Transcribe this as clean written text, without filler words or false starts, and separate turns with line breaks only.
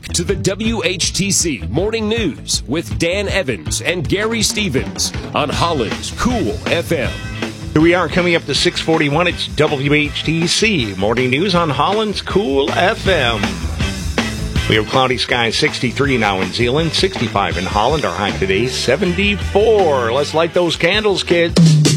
to the WHTC Morning News with Dan Evans and Gary Stevens on Holland's Cool FM.
Here we are coming up to 6:41. It's WHTC Morning News on Holland's Cool FM. We have cloudy skies, 63 now in Zeeland, 65 in Holland. Our high today, 74. Let's light those candles, kids.